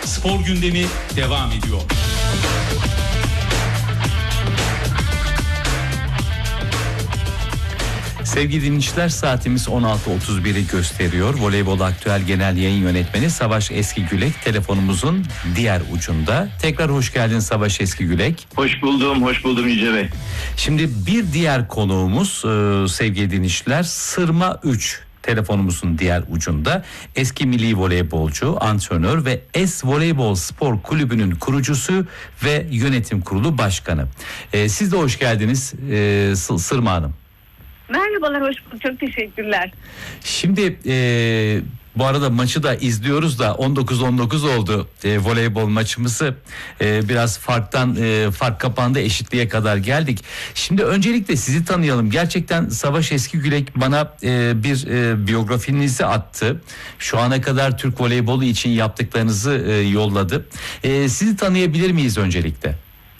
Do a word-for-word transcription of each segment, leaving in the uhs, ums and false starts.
Spor gündemi devam ediyor. Sevgili dinleyiciler, saatimiz on altı otuz biri gösteriyor. Voleybol Aktüel Genel Yayın Yönetmeni Savaş Eskigülek telefonumuzun diğer ucunda. Tekrar hoş geldin Savaş Eskigülek. Hoş buldum, hoş buldum Yüce Bey. Şimdi bir diğer konuğumuz e, sevgili dinleyiciler, Sırma üç. Telefonumuzun diğer ucunda eski milli voleybolcu, antrenör ve Es Voleybol Spor Kulübü'nün kurucusu ve yönetim kurulu başkanı. E, siz de hoş geldiniz e, Sırma Hanım. Merhabalar, hoş bulduk. Çok teşekkürler. Şimdi e, bu arada maçı da izliyoruz da on dokuz on dokuz oldu e, voleybol maçımızı. E, biraz farktan e, fark kapandı, eşitliğe kadar geldik. Şimdi öncelikle sizi tanıyalım. Gerçekten Savaş Eskigülek bana e, bir e, biyografinizi attı. Şu ana kadar Türk voleybolu için yaptıklarınızı e, yolladı. E, sizi tanıyabilir miyiz öncelikle?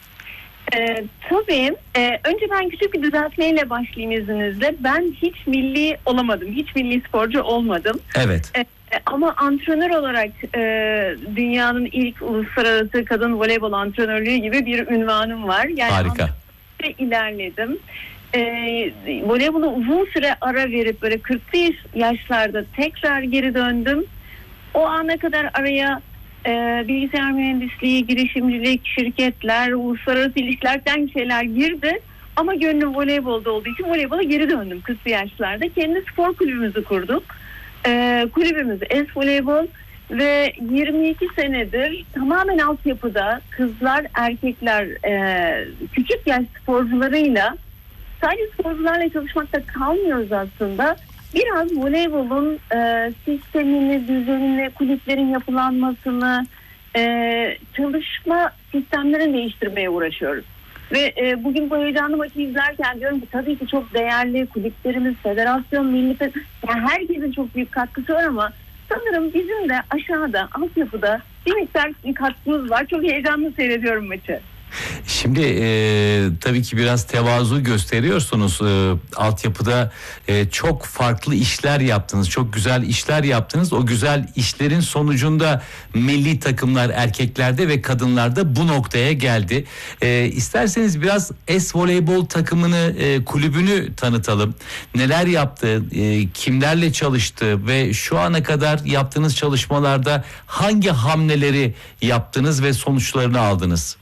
Ee, tabii. Ee, önce ben küçük bir düzeltmeyle başlayayım izninizle. Ben hiç milli olamadım. Hiç milli sporcu olmadım. Evet. Ee, ama antrenör olarak e, dünyanın ilk uluslararası kadın voleybol antrenörlüğü gibi bir ünvanım var. Yani harika. ilerledim. Ee, voleybola uzun süre ara verip böyle kırklı yaşlarda tekrar geri döndüm. O ana kadar araya Ee, bilgisayar mühendisliği, girişimcilik, şirketler, uluslararası ilişkilerden şeyler girdi. Ama gönlüm voleybolda olduğu için voleybola geri döndüm kırklı yaşlarda. Kendi spor kulübümüzü kurduk. Ee, kulübümüz Es Voleybol ve yirmi iki senedir tamamen altyapıda kızlar, erkekler, e, küçük yaş sporcularıyla, sadece sporcularla çalışmakta kalmıyoruz aslında. Biraz voleybolun e, sistemini, düzenini, kulüplerin yapılanmasını, e, çalışma sistemlerini değiştirmeye uğraşıyoruz. Ve e, bugün bu heyecanlı maçı izlerken diyorum ki tabii ki çok değerli kulüplerimiz, federasyon, milli, yani herkesin çok büyük katkısı var ama sanırım bizim de aşağıda, altyapıda bir miktar bir katkımız var. Çok heyecanlı seyrediyorum maçı. Şimdi e, tabii ki biraz tevazu gösteriyorsunuz. E, altyapıda e, çok farklı işler yaptınız. Çok güzel işler yaptınız. O güzel işlerin sonucunda milli takımlar erkeklerde ve kadınlarda bu noktaya geldi. E, isterseniz biraz Es Voleybol takımını, e, kulübünü tanıtalım. Neler yaptı, e, kimlerle çalıştı ve şu ana kadar yaptığınız çalışmalarda hangi hamleleri yaptınız ve sonuçlarını aldınız?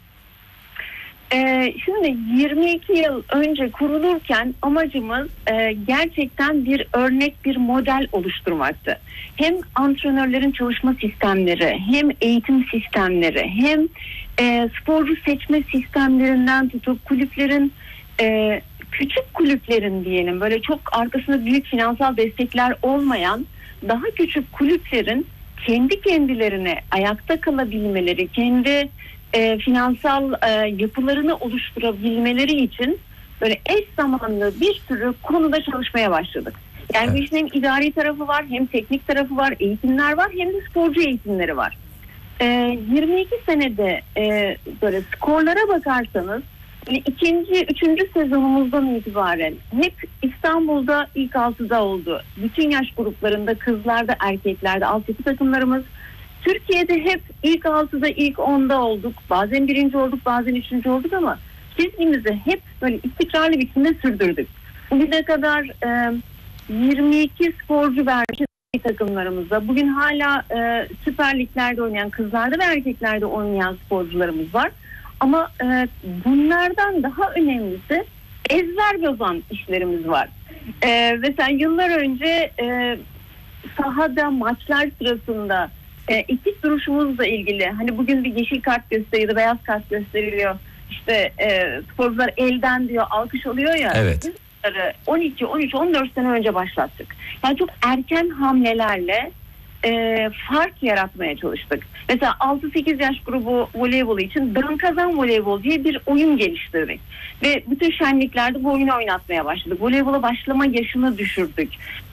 Ee, şimdi yirmi iki yıl önce kurulurken amacımız e, gerçekten bir örnek, bir model oluşturmaktı. Hem antrenörlerin çalışma sistemleri, hem eğitim sistemleri, hem e, sporcu seçme sistemlerinden tutup kulüplerin, e, küçük kulüplerin diyelim, böyle çok arkasında büyük finansal destekler olmayan daha küçük kulüplerin kendi kendilerine ayakta kalabilmeleri, kendi E, finansal e, yapılarını oluşturabilmeleri için böyle eş zamanlı bir sürü konuda çalışmaya başladık. Yani evet. Bu işin hem idari tarafı var, hem teknik tarafı var, eğitimler var, hem de sporcu eğitimleri var. E, yirmi iki senede e, böyle skorlara bakarsanız yani ikinci, üçüncü sezonumuzdan itibaren hep İstanbul'da ilk altıda oldu. Bütün yaş gruplarında, kızlarda, erkeklerde altyapı takımlarımız. Türkiye'de hep ilk altıda, ilk onda olduk. Bazen birinci olduk, bazen üçüncü olduk ama çizgimizi hep böyle istikrarlı biçimde sürdürdük. Bugüne kadar e, yirmi iki sporcu verdik takımlarımızda. Bugün hala e, Süper Lig'lerde oynayan, kızlarda ve erkeklerde oynayan sporcularımız var. Ama e, bunlardan daha önemlisi ezber bozan işlerimiz var. E, mesela yıllar önce e, sahada maçlar sırasında E, etik duruşumuzla ilgili, hani bugün bir yeşil kart gösteriliyor, beyaz kart gösteriliyor, işte e, sporcular elden diyor, alkış oluyor ya. Evet. on iki, on üç, on dört sene önce başlattık. Yani çok erken hamlelerle e, fark yaratmaya çalıştık. Mesela altı sekiz yaş grubu voleybolu için Dan Kazan Voleybol diye bir oyun geliştirdik. Ve bütün şenliklerde bu oyunu oynatmaya başladık. Voleybola başlama yaşını düşürdük.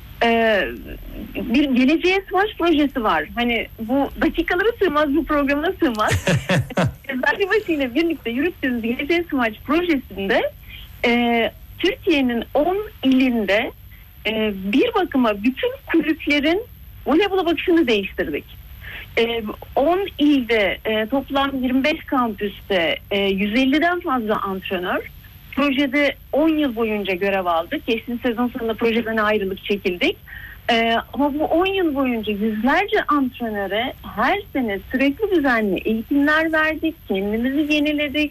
Ee, bir geleceğe savaş projesi var. Hani bu dakikalara sığmaz, bu programına sığmaz. Eczacıbaşı ile birlikte yürüttüğümüz geleceğe savaş projesinde e, Türkiye'nin on ilinde e, bir bakıma bütün kulüplerin voleybola bakışını değiştirdik. on ilde e, toplam yirmi beş kampüste e, yüz elliden fazla antrenör. Projede on yıl boyunca görev aldık. Geçtiğimiz sezon sonunda projeden ayrılık çekildik. Ee, ama bu on yıl boyunca yüzlerce antrenöre her sene sürekli düzenli eğitimler verdik. Kendimizi yeniledik.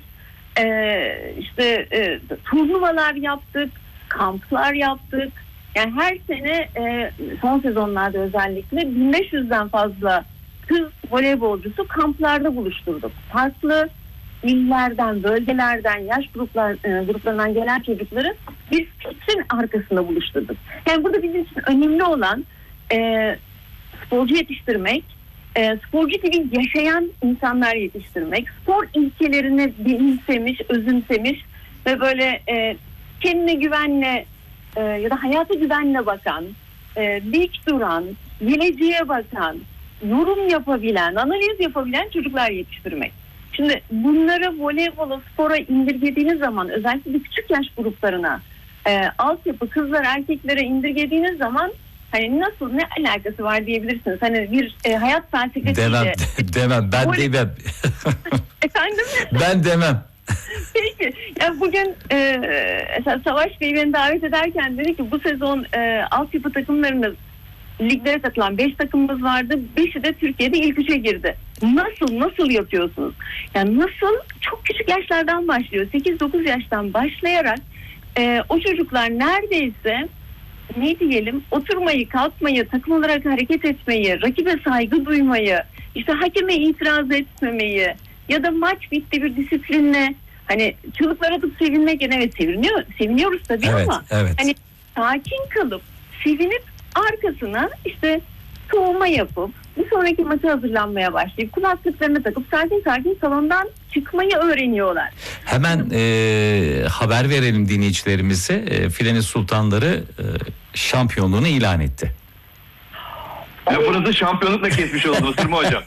Ee, işte e, turnuvalar yaptık. Kamplar yaptık. Yani her sene e, son sezonlarda özellikle bin beş yüzden fazla kız voleybolcusu kamplarda buluşturduk. Farklı illerden, bölgelerden, yaş gruplar, e, gruplarından gelen çocukları bir fikrin arkasında buluşturduk. Yani burada bizim için önemli olan e, sporcu yetiştirmek, e, sporcu gibi yaşayan insanlar yetiştirmek, spor ilkelerini benimsemiş, özümsemiş ve böyle e, kendine güvenle e, ya da hayata güvenle bakan, e, dik duran, geleceğe bakan, yorum yapabilen, analiz yapabilen çocuklar yetiştirmek. Şimdi bunları voleybola, spora indirgediğiniz zaman, özellikle küçük yaş gruplarına, e, altyapı kızlar erkeklere indirgediğiniz zaman hani nasıl, ne alakası var diyebilirsiniz. Hani bir e, hayat felsefesiyle. Demem, demem, ben Voley... demem. Efendim? Ben demem. Peki. Ya bugün e, mesela Savaş Bey beni davet ederken dedi ki bu sezon e, altyapı takımlarını liglere katılan beş takımımız vardı. beşi de Türkiye'de ilk üçe girdi. Nasıl, nasıl yapıyorsunuz? Yani nasıl? Çok küçük yaşlardan başlıyor. sekiz dokuz yaştan başlayarak e, o çocuklar neredeyse ne diyelim, oturmayı, kalkmayı, takım olarak hareket etmeyi, rakibe saygı duymayı, işte hakeme itiraz etmemeyi ya da maç bitti bir disiplinle hani çığlıklar atıp sevinmek, yani evet seviniyor, seviniyoruz tabii Evet, ama evet. hani sakin kalıp sevinip arkasına işte soğuma yapıp bir sonraki maça hazırlanmaya başlayıp kulaklıklarını takıp sakin sakin salondan çıkmayı öğreniyorlar. Hemen e, haber verelim dinleyicilerimize. E, Filenin Sultanları e, şampiyonluğunu ilan etti. Lafınızı şampiyonlukla kesmiş oldunuz Sırma Hocam.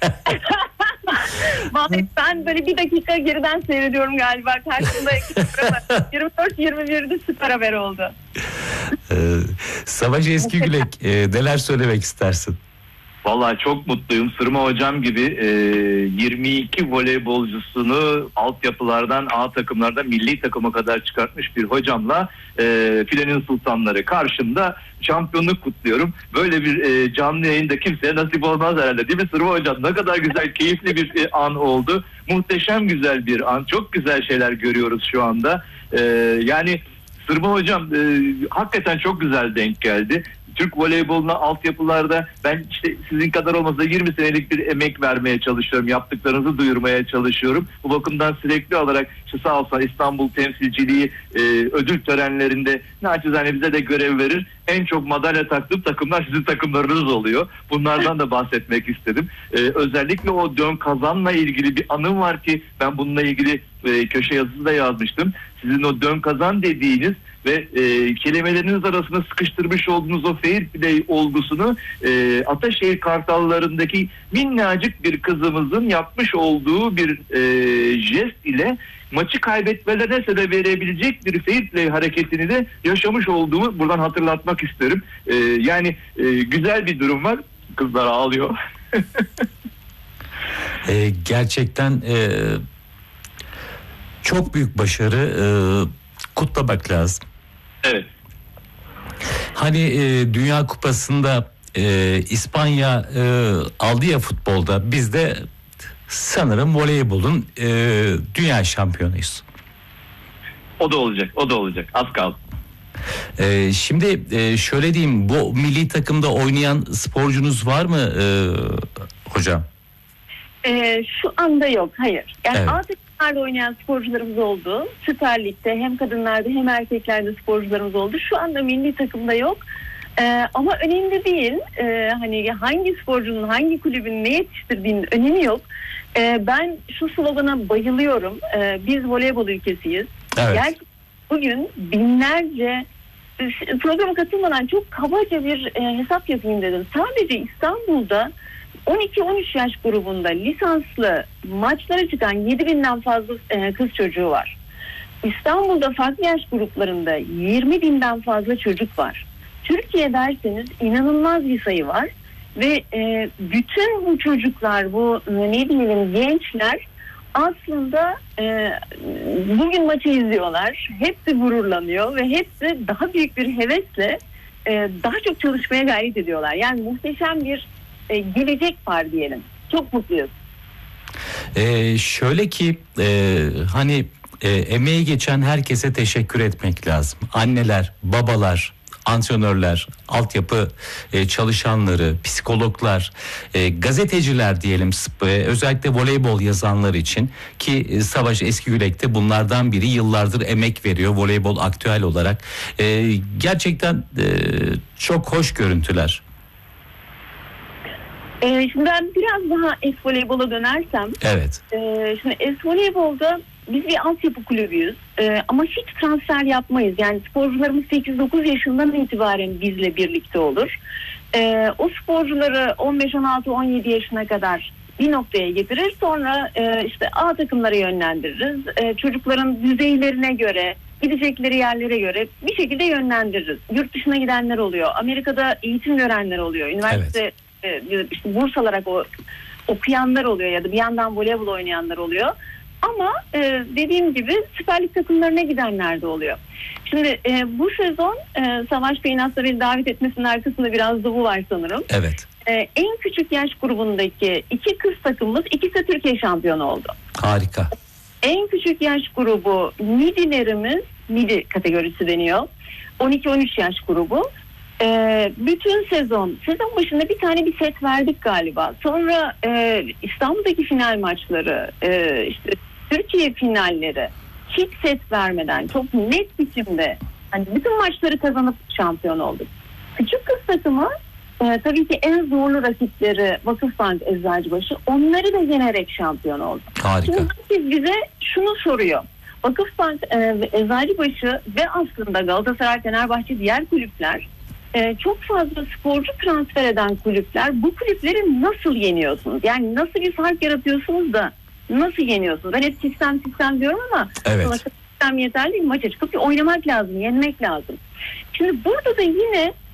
Vallahi ben böyle bir dakika geriden seyrediyorum galiba. Karşımda yirmi dört yirmi birde süper haber oldu. E, Savaş Eskigülek, e, neler söylemek istersin? Vallahi çok mutluyum. Sırma Hocam gibi e, yirmi iki voleybolcusunu altyapılardan, A takımlardan milli takıma kadar çıkartmış bir hocamla e, Filenin Sultanları karşımda şampiyonluk kutluyorum. Böyle bir e, canlı yayında kimseye nasip olmaz herhalde, değil mi Sırma Hocam? Ne kadar güzel, keyifli bir e, an oldu. Muhteşem güzel bir an. Çok güzel şeyler görüyoruz şu anda. E, yani Sırma Hocam e, hakikaten çok güzel denk geldi. Türk voleyboluna altyapılarda ben işte sizin kadar olmasa yirmi senelik bir emek vermeye çalışıyorum. Yaptıklarınızı duyurmaya çalışıyorum. Bu bakımdan sürekli olarak işte sağ olsa İstanbul temsilciliği e, ödül törenlerinde naçizane bize de görev verir. En çok madalya taktığım takımlar sizin takımlarınız oluyor. Bunlardan da bahsetmek istedim. E, özellikle o dön kazanla ilgili bir anım var ki ben bununla ilgili e, köşe yazısı da yazmıştım. Sizin o dön kazan dediğiniz ve e, kelimeleriniz arasında sıkıştırmış olduğunuz o fair play olgusunu e, Ataşehir Kartallarındaki minnacık bir kızımızın yapmış olduğu bir e, jest ile maçı kaybetmelerine sebep verebilecek bir fair play hareketini de yaşamış olduğumu buradan hatırlatmak isterim. E, yani e, güzel bir durum var. Kızlar ağlıyor. E, gerçekten e, çok büyük başarı, e, kutlamak lazım. Evet. Hani e, Dünya Kupası'nda e, İspanya e, aldı ya futbolda, biz de sanırım voleybolun e, dünya şampiyonuyuz. O da olacak, o da olacak. Az kaldı. E, şimdi e, şöyle diyeyim, bu milli takımda oynayan sporcunuz var mı e, hocam? Ee, şu anda yok, hayır. Yani Evet. artık oynayan sporcularımız oldu. Süper Lig'de hem kadınlarda hem erkeklerde sporcularımız oldu. Şu anda milli takımda yok. Ee, ama önemli değil. Ee, hani hangi sporcunun hangi kulübün ne yetiştirdiğinin önemi yok. Ee, ben şu slogana bayılıyorum. Ee, biz voleybol ülkesiyiz. Evet. Gerçekten bugün binlerce programa katılmadan çok kabaca bir e, hesap yapayım dedim. Sadece İstanbul'da on iki on üç yaş grubunda lisanslı maçlara çıkan yedi binden fazla e, kız çocuğu var. İstanbul'da farklı yaş gruplarında yirmi binden fazla çocuk var. Türkiye derseniz inanılmaz bir sayı var. Ve e, bütün bu çocuklar, bu ne diyelim gençler aslında e, bugün maçı izliyorlar. Hepsi gururlanıyor ve hepsi daha büyük bir hevesle e, daha çok çalışmaya gayret ediyorlar. Yani muhteşem bir e, gelecek var diyelim. Çok mutluyuz. Ee, şöyle ki e, hani e, emeği geçen herkese teşekkür etmek lazım. Anneler, babalar, antrenörler, altyapı e, çalışanları, psikologlar, e, gazeteciler diyelim, e, özellikle voleybol yazanlar için ki e, Savaş Eskigülek de bunlardan biri, yıllardır emek veriyor voleybol aktüel olarak. E, gerçekten e, çok hoş görüntüler. Ee, şimdi ben biraz daha es-voleybola dönersem. Evet. E, şimdi es-voleybolda biz bir altyapı kulübüyüz e, ama hiç transfer yapmayız. Yani sporcularımız sekiz dokuz yaşından itibaren bizle birlikte olur. E, o sporcuları on beş on altı on yedi yaşına kadar bir noktaya getirir. Sonra e, işte A takımlara yönlendiririz. E, çocukların düzeylerine göre, gidecekleri yerlere göre bir şekilde yönlendiririz. Yurt dışına gidenler oluyor. Amerika'da eğitim görenler oluyor. Üniversite evet. e, işte burs alarak o okuyanlar oluyor ya da bir yandan voleybol oynayanlar oluyor. Ama e, dediğim gibi Süper Lig takımlarına gidenler de oluyor. Şimdi e, bu sezon e, Savaş Bey'in aslında beni davet etmesinin arkasında biraz da bu var sanırım. Evet. E, en küçük yaş grubundaki iki kız takımımız ikisi de Türkiye şampiyonu oldu. Harika. En küçük yaş grubu midilerimiz, midi kategorisi deniyor. on iki on üç yaş grubu. Ee, bütün sezon, sezon başında bir tane bir set verdik galiba. Sonra e, İstanbul'daki final maçları, e, işte Türkiye finalleri hiç set vermeden çok net biçimde hani bütün maçları kazanıp şampiyon olduk. Küçük kız takımı e, tabii ki en zorlu rakipleri Vakıfbank, Eczacıbaşı, onları da yenerek şampiyon oldu. Harika. Şimdi herkes bize şunu soruyor. Vakıfbank e, ve Eczacıbaşı ve aslında Galatasaray, Fenerbahçe, diğer kulüpler Ee, çok fazla sporcu transfer eden kulüpler, bu kulüpleri nasıl yeniyorsunuz? Yani nasıl bir fark yaratıyorsunuz da nasıl yeniyorsunuz? Ben hep sistem sistem diyorum ama evet. sistem yeterli değil. Maça çıkıp bir oynamak lazım, yenmek lazım. Şimdi burada da yine